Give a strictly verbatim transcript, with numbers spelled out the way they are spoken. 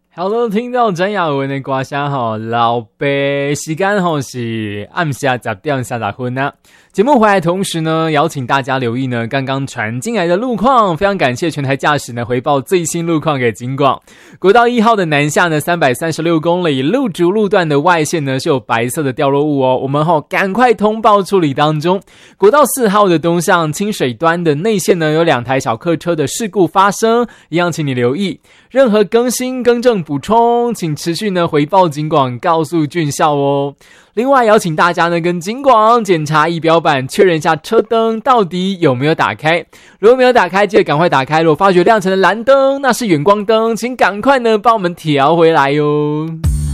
Hello， 听到詹雅文的歌声吼，老爸，时间吼是暗下十点三十分啊。节目回来的同时呢，邀请大家留意呢刚刚传进来的路况，非常感谢全台驾驶呢回报最新路况给警广。国道一号的南下呢三百三十六公里，路竹路段的外线呢是有白色的掉落物哦，我们吼赶快通报处理当中。国道四号的东向清水端的内线呢有两台小客车的事故发生，一样请你留意。任何更新更正补充，请持续呢回报警广告诉俊孝哦。另外邀请大家呢跟警广检查仪表板，确认一下车灯到底有没有打开。如果没有打开，记得赶快打开。如果发觉亮成的蓝灯，那是远光灯，请赶快呢帮我们调回来哟。